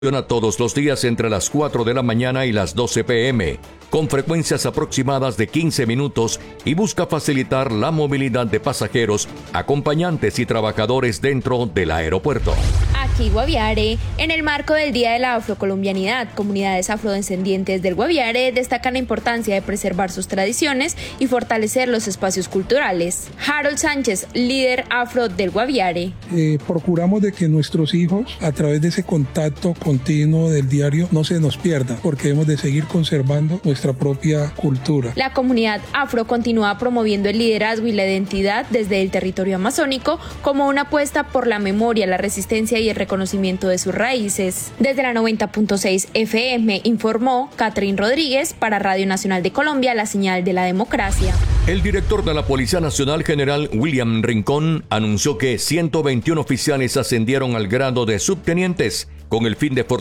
Funciona todos los días entre las 4 de la mañana y las 12 p.m., con frecuencias aproximadas de 15 minutos y busca facilitar la movilidad de pasajeros, acompañantes y trabajadores dentro del aeropuerto. Aquí Guaviare, en el marco del Día de la Afrocolombianidad, comunidades afrodescendientes del Guaviare destacan la importancia de preservar sus tradiciones y fortalecer los espacios culturales. Harold Sánchez, líder afro del Guaviare. Procuramos de que nuestros hijos, a través de ese contacto continuo del diario, no se nos pierda, porque hemos de seguir conservando nuestra propia cultura. La comunidad afro continúa promoviendo el liderazgo y la identidad desde el territorio amazónico como una apuesta por la memoria, la resistencia y el reconocimiento de sus raíces. Desde la 90.6 FM informó Catherine Rodríguez para Radio Nacional de Colombia, la señal de la democracia. El director de la Policía Nacional, general William Rincón, anunció que 121 oficiales ascendieron al grado de subtenientes con el fin de fortalecer